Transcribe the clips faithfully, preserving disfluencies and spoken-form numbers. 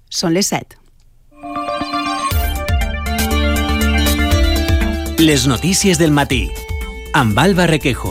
Són les set. Les notícies del matí, amb Alba Requejo.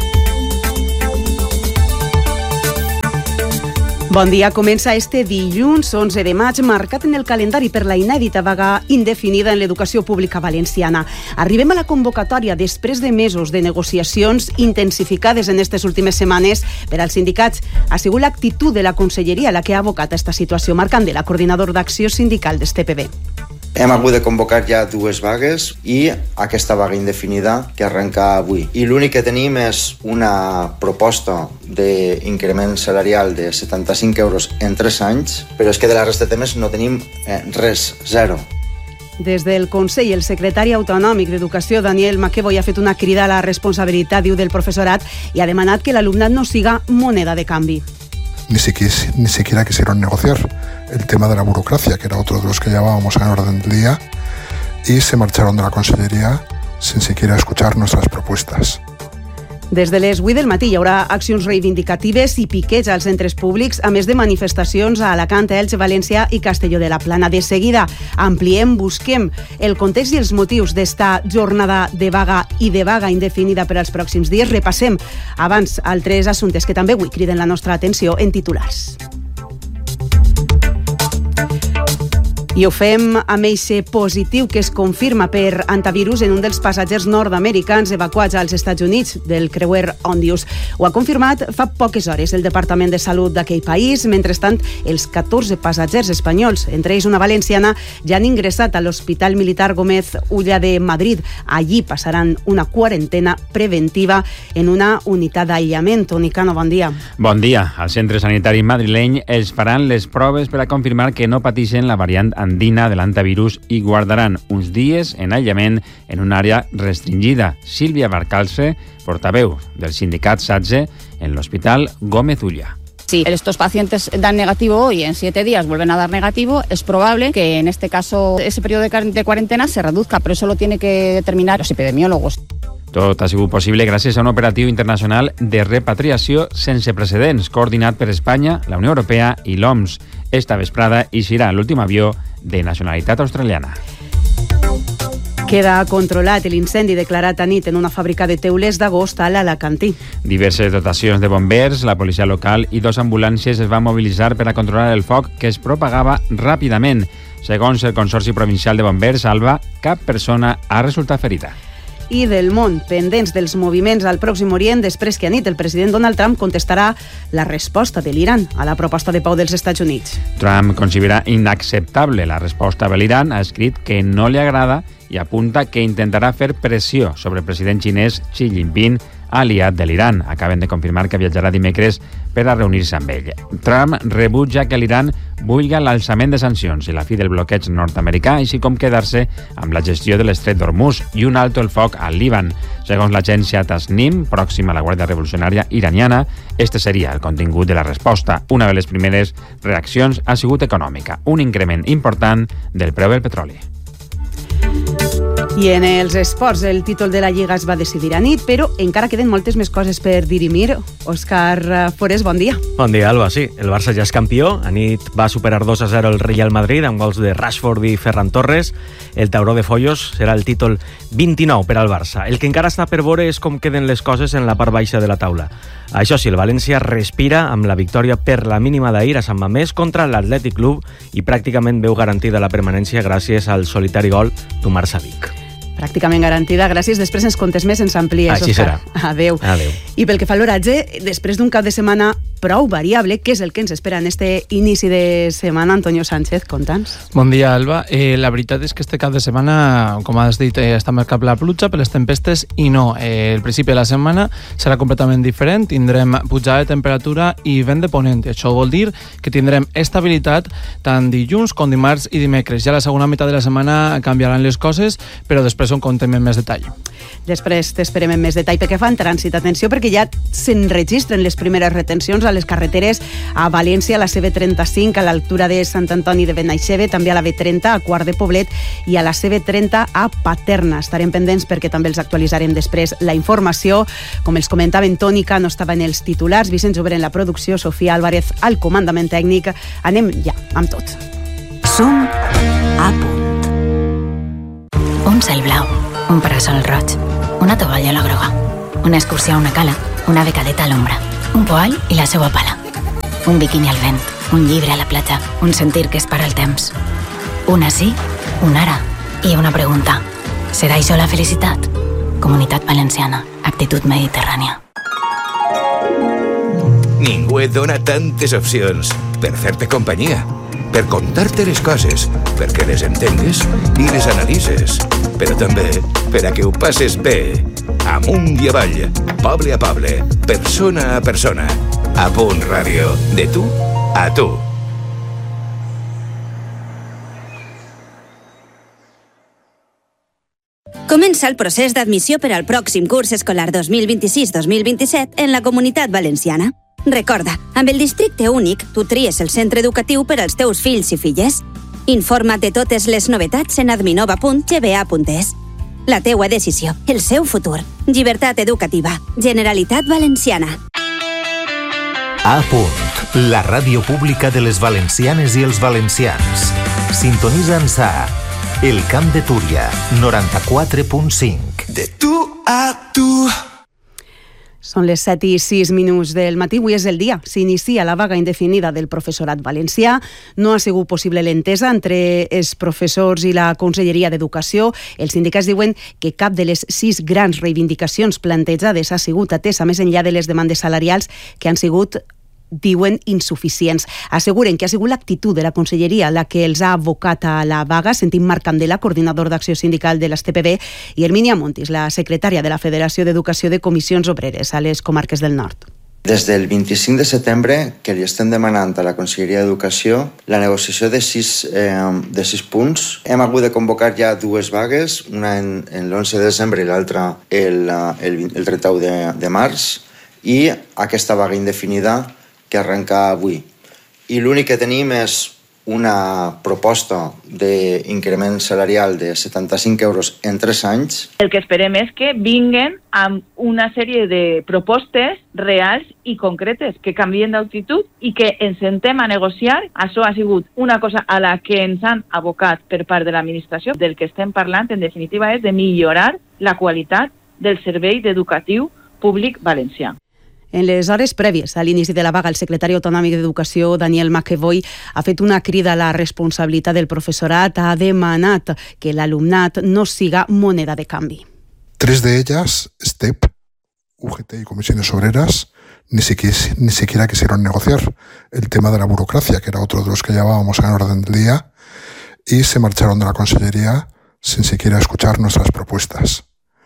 Bon dia, comença este dilluns onze de maig, marcat en el calendari per la inèdita vaga indefinida en l'educació pública valenciana. Arribem a la convocatòria després de mesos de negociacions intensificades en aquestes últimes setmanes per als sindicats. Ha sigut l'actitud de la Conselleria la que ha abocat a esta situació. Marc Candela, coordinador d'acció sindical d'este P B. Hem hagut de convocar ja dues vagues i aquesta vaga indefinida que arrenca avui. I l'únic que tenim és una proposta d'increment salarial de setanta-cinc euros en tres anys, però és que de la resta de temes no tenim eh, res, zero. Des del Consell, el secretari autonòmic d'Educació, Daniel Maquevoy, ha fet una crida a la responsabilitat, diu, del professorat i ha demanat que l'alumnat no siga moneda de canvi. Ni siquiera, ni siquiera quisieron negociar el tema de la burocracia, que era otro de los que llevábamos en orden del día, y se marcharon de la Consellería sin siquiera escuchar nuestras propuestas. Des de les vuit del matí hi haurà accions reivindicatives i piquets als centres públics, a més de manifestacions a Alacant, Elx, València i Castelló de la Plana. De seguida ampliem, busquem el context i els motius d'esta jornada de vaga i de vaga indefinida per als pròxims dies. Repassem abans altres assumptes que també avui criden la nostra atenció en titulars. I ho fem amb eixe positiu que es confirma per antivirus en un dels passatgers nord-americans evacuats als Estats Units del creuer Ondius. Ho ha confirmat fa poques hores el Departament de Salut d'aquell país. Mentrestant, els catorze passatgers espanyols, entre ells una valenciana, ja han ingressat a l'Hospital Militar Gómez Ulla de Madrid. Allí passaran una quarantena preventiva en una unitat d'aïllament. Toni Cano, bon dia. Bon dia. Al centre sanitari madrileny es faran les proves per a confirmar que no pateixen la variant andina de l'antivirus i guardaran uns dies en aïllament en una àrea restringida. Sílvia Barcalce, portaveu del sindicat SATSE en l'Hospital Gómez Ulla. Si estos pacientes dan negativo hoy y en siete días vuelven a dar negativo, es probable que en este caso ese periodo de cuarentena se reduzca, pero eso lo tiene que determinar los epidemiólogos. Tot ha sigut possible gràcies a un operatiu internacional de repatriació sense precedents, coordinat per Espanya, la Unió Europea i l'O M S. Esta vesprada eixirà l'últim avió de nacionalitat australiana. Queda controlat l'incendi declarat a nit en una fàbrica de teules d'Agost a l'Alacantí. Diverses dotacions de bombers, la policia local i dos ambulàncies es van mobilitzar per a controlar el foc que es propagava ràpidament. Segons el Consorci Provincial de Bombers, Alba, cap persona ha resultat ferida. I del món, pendents dels moviments al Pròxim Orient, després que a nit el president Donald Trump contestarà la resposta de l'Iran a la proposta de pau dels Estats Units. Trump considerarà inacceptable la resposta de l'Iran, ha escrit que no li agrada i apunta que intentarà fer pressió sobre el president xinès Xi Jinping, aliat de l'Iran. Acaben de confirmar que viatjarà dimecres per a reunir-se amb ell. Trump rebutja que l'Iran vulga l'alçament de sancions i la fi del bloqueig nord-americà, així com quedar-se amb la gestió de l'estret d'Hormuz i un alto el foc al Líban. Segons l'agència Tasnim, pròxima a la Guàrdia Revolucionària iraniana, este seria el contingut de la resposta. Una de les primeres reaccions ha sigut econòmica, un increment important del preu del petroli. I en els esports, el títol de la Lliga es va decidir a nit, però encara queden moltes més coses per dirimir. Òscar Forés, bon dia. Bon dia, Alba. Sí, el Barça ja és campió. A nit va superar dos a zero el Real Madrid amb gols de Rashford i Ferran Torres. El tauró de Follos serà el títol vint-i-nou per al Barça. El que encara està per veure és com queden les coses en la part baixa de la taula. Això sí, el València respira amb la victòria per la mínima d'ahir a Sant Mamés contra l'Atlètic Club i pràcticament veu garantida la permanència gràcies al solitari gol d'Umar Savic. Pràcticament garantida, gràcies. Després ens contes més, ens amplies. Així serà. Adéu. Adéu. I pel que fa a l'oratge, després d'un cap de setmana prou variable, què és el que ens espera en este inici de setmana? Antonio Sánchez, conta'ns. Bon dia, Alba. Eh, la veritat és que este cap de setmana, com has dit, eh, està marcat per la pluja, per les tempestes, i no. Eh, el principi de la setmana serà completament diferent. Tindrem pujada de temperatura i vent de ponent. Això vol dir que tindrem estabilitat tant dilluns com dimarts i dimecres. Ja la segona meitat de la setmana canviaran les coses, però després on contem en més detall. Després t'esperem en més detall. Pel que fa en trànsit, atenció, perquè ja s'enregistren les primeres retencions a les carreteres a València, a la C B trenta-cinc, a l'altura de Sant Antoni de Benaixeve, també a la B trenta, a Quart de Poblet, i a la C B trenta a Paterna. Estarem pendents perquè també els actualitzarem després la informació. Com els comentaven, Toni Cano estava en els titulars, Vicenç Ober en la producció, Sofia Álvarez al comandament tècnic. Anem ja amb tot. Som a punt. Un cel blau, un parasol roig, una tovallola groga, una excursió a una cala, una becadeta a l'ombra, un poal i la seva pala, un biquini al vent, un llibre a la platja, un sentir que es para el temps. Una sí, una ara i una pregunta. Serà això la felicitat? Comunitat Valenciana, actitud mediterrània. Ningú et dona tantes opcions per fer-te companyia, per contar-te les coses, perquè les entengues i les analitzes, però també per a que ho passes bé. Amunt i avall, poble a poble, persona a persona. A Punt Ràdio, de tu a tu. Comença el procés d'admissió per al pròxim curs escolar dos mil vint-i-sis dos mil vint-i-set en la Comunitat Valenciana. Recorda, amb el districte únic, tu tries el centre educatiu per als teus fills i filles. Informa't de totes les novetats en adminova punt g b a punt es. La teua decisió, el seu futur. Llibertat educativa. Generalitat Valenciana. A Punt, la ràdio pública de les valencianes i els valencians. Sintonitza'ns a El Camp de Túria, noranta-quatre punt cinc. De tu a tu. Són les set i sis minuts del matí. Avui és el dia. S'inicia la vaga indefinida del professorat valencià. No ha sigut possible l'entesa entre els professors i la Conselleria d'Educació. Els sindicats diuen que cap de les sis grans reivindicacions plantejades ha sigut atesa més enllà de les demandes salarials que han sigut, diuen, insuficients. Asseguren que ha sigut l'actitud de la Conselleria la que els ha abocat a la vaga. Sentim Marc Candela, coordinador d'acció sindical de l'S T P B, i Hermínia Montis, la secretària de la Federació d'Educació de Comissions Obreres a les comarques del nord. Des del vint-i-cinc de setembre que li estem demanant a la Conselleria d'Educació la negociació de sis, eh, de sis punts. Hem hagut de convocar ja dues vagues, una en, en l'onze de desembre i l'altra el, el, el trenta-u de, de març, i aquesta vaga indefinida que arrenca avui. I l'únic que tenim és una proposta d'increment salarial de setanta-cinc euros en tres anys. El que esperem és que vinguen amb una sèrie de propostes reals i concretes, que canvien d'actitud i que ens sentem a negociar. Això ha sigut una cosa a la que ens han abocat per part de l'administració. Del que estem parlant, en definitiva, és de millorar la qualitat del servei educatiu públic valencià. En les hores prèvies a l'inici de la vaga, el secretari autonòmic d'Educació, Daniel McEvoy, ha fet una crida a la responsabilitat del professorat, ha demanat que l'alumnat no siga moneda de canvi. Tres de ellas, S T E P, U G T y Comisiones Obreras, ni siquiera, ni siquiera quisieron negociar el tema de la burocracia, que era otro de los que llevábamos en orden del día, y se marcharon de la Consellería sin siquiera escuchar nuestras propuestas.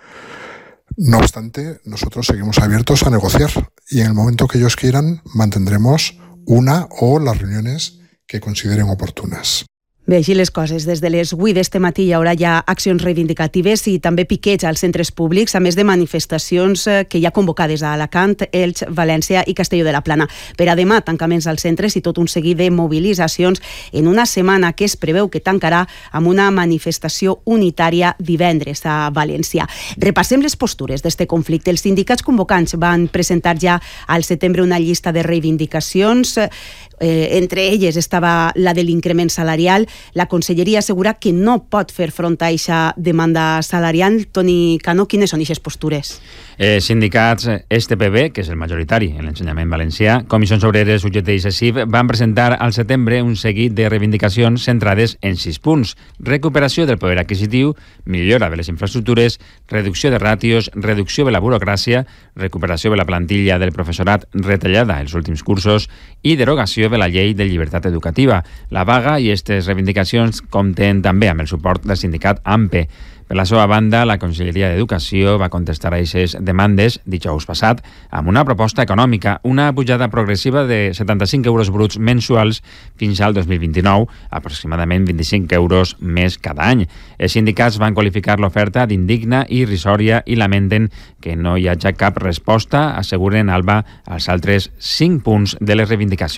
No obstante, nosotros seguimos abiertos a negociar y en el momento que ellos quieran mantendremos una o las reuniones que consideren oportunas. Bé, així les coses. Des de les vuit d'este matí hi haurà ja accions reivindicatives i també piquets als centres públics, a més de manifestacions que hi ha convocades a Alacant, Elx, València i Castelló de la Plana. Per a demà, tancaments als centres i tot un seguit de mobilitzacions en una setmana que es preveu que tancarà amb una manifestació unitària divendres a València. Repassem les postures d'este conflicte. Els sindicats convocants van presentar ja al setembre una llista de reivindicacions. Eh, entre elles estava la de l'increment salarial. La Conselleria assegura que no pot fer front a aquesta demanda salarial. Toni Cano, quines són aquestes postures? Eh, sindicats S T P B, que és el majoritari en l'ensenyament valencià, Comissions Obreres, U G T i C E S I V, van presentar al setembre un seguit de reivindicacions centrades en sis punts: recuperació del poder adquisitiu, millora de les infraestructures, reducció de ràtios, reducció de la burocràcia, recuperació de la plantilla del professorat retallada els últims cursos i derogació de la llei de llibertat educativa. La vaga i aquestes reivindicacions compten també amb el suport del sindicat A M P E. Per la seva banda, la Conselleria d'Educació va contestar a aquestes demandes dijous passat amb una proposta econòmica, una pujada progressiva de setanta-cinc euros bruts mensuals fins al dos mil vint-i-nou, aproximadament vint-i-cinc euros més cada any. Els sindicats van qualificar l'oferta d'indigna i irrisòria i lamenten que no hi hagi cap resposta, asseguren Alba, als altres cinc punts de les reivindicacions.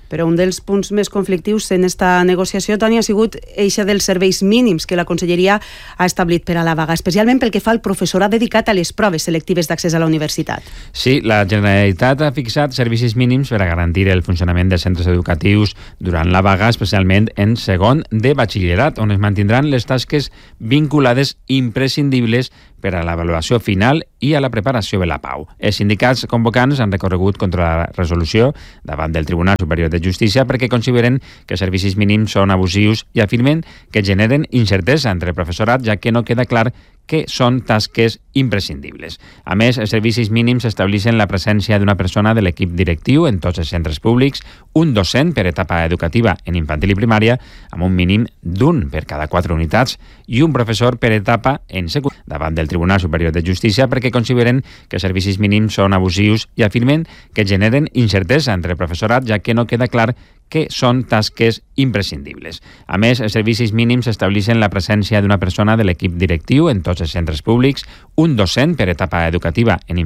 Però un dels punts més conflictius en esta negociació, Toni, ha sigut eixa dels serveis mínims que la Conselleria ha establit per a la vaga, especialment pel que fa al professorat dedicat a les proves selectives d'accés a la universitat. Sí, la Generalitat ha fixat servicis mínims per a garantir el funcionament dels centres educatius durant la vaga, especialment en segon de batxillerat, on es mantindran les tasques vinculades imprescindibles per a l'avaluació final i a la preparació de la pau. Els sindicats convocants han recorregut contra la resolució davant del Tribunal Superior de Justícia perquè consideren que els servicis mínims són abusius i afirmen que generen incertesa entre el professorat, ja que no queda clar que són tasques imprescindibles. A més, els servicis mínims estableixen la presència d'una persona de l'equip directiu en tots els centres públics, un docent per etapa educativa en infantil i primària, amb un mínim d'un per cada quatre unitats, i un professor per etapa en secundària davant del Tribunal Superior de Justícia perquè consideren que els servicis mínims són abusius i afirmen que generen incertesa entre el professorat, ja que no queda clar que són tasques imprescindibles. A més, els servicis mínims estableixen la presència d'una persona de l'equip directiu en tots els centres públics, un docent per etapa educativa en